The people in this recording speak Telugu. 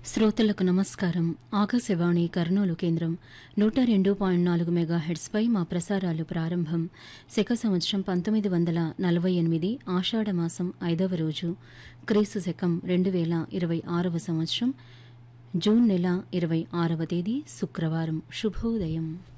శ్రోతలకు నమస్కారం. ఆకాశవాణి కర్నూలు కేంద్రం 102.4 మెగాహెర్ట్జ్ పై మా ప్రసారాలు ప్రారంభం. శక సంవత్సరం 1948 ఆషాఢమాసం 5వ రోజు, క్రీస్తు శకం 2026వ సంవత్సరం జూన్ నెల 26వ తేదీ శుక్రవారం. శుభోదయం.